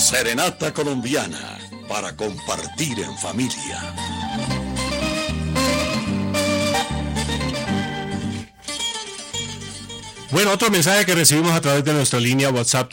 Serenata colombiana para compartir en familia. Bueno, otro mensaje que recibimos a través de nuestra línea WhatsApp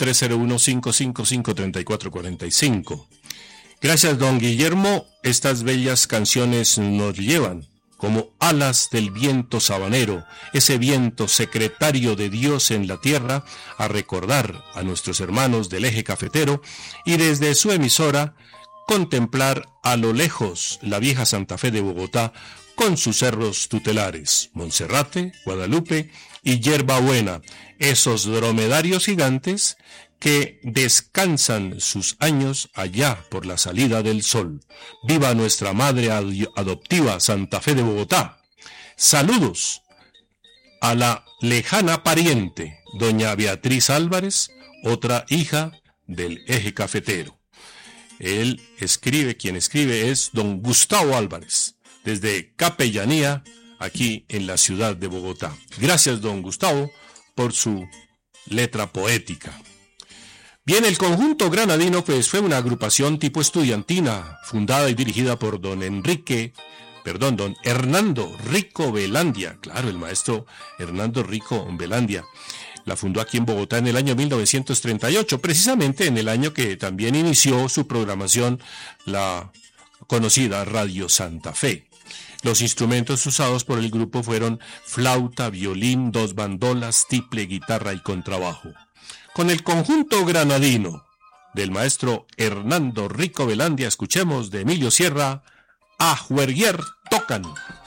301-555-3445. Gracias, don Guillermo. Estas bellas canciones nos llevan como alas del viento sabanero, ese viento secretario de Dios en la tierra, a recordar a nuestros hermanos del eje cafetero y desde su emisora contemplar a lo lejos la vieja Santa Fe de Bogotá con sus cerros tutelares, Monserrate, Guadalupe y Yerbabuena, esos dromedarios gigantes que descansan sus años allá por la salida del sol. ¡Viva nuestra madre adoptiva Santa Fe de Bogotá! Saludos a la lejana pariente, doña Beatriz Álvarez, otra hija del eje cafetero. Quien escribe es don Gustavo Álvarez, desde Capellanía, aquí en la ciudad de Bogotá. Gracias, don Gustavo, por su letra poética. Bien, el conjunto granadino pues fue una agrupación tipo estudiantina, fundada y dirigida por don Hernando Rico Velandia. Claro, el maestro Hernando Rico Velandia. La fundó aquí en Bogotá en el año 1938, precisamente en el año que también inició su programación la conocida Radio Santa Fe. Los instrumentos usados por el grupo fueron flauta, violín, dos bandolas, tiple, guitarra y contrabajo. Con el conjunto granadino del maestro Hernando Rico Velandia, escuchemos de Emilio Sierra, A Juerguier Tocan.